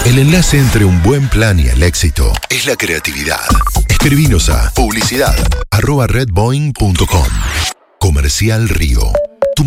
El enlace entre un buen plan y el éxito es la creatividad. Escribinos a publicidad@redboeing.com. Comercial Río.